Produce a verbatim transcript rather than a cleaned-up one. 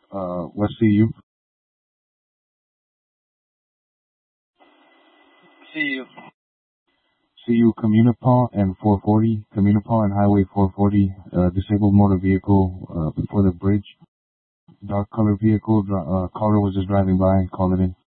Uh, what C U? C U. C U Communipal and four forty. Communipal and Highway four forty. Uh, disabled motor vehicle uh, before the bridge. Dark color vehicle. Uh, caller was just driving by. Called it in.